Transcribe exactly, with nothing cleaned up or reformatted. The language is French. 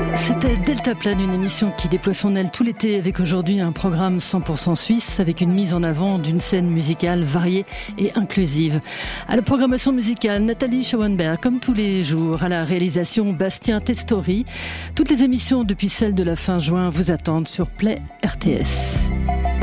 C'était Deltaplane, une émission qui déploie son aile tout l'été avec aujourd'hui un programme cent pour cent suisse avec une mise en avant d'une scène musicale variée et inclusive. À la programmation musicale, Nathalie Schauenberg, comme tous les jours. À la réalisation, Bastien Testori. Toutes les émissions depuis celle de la fin juin vous attendent sur Play R T S.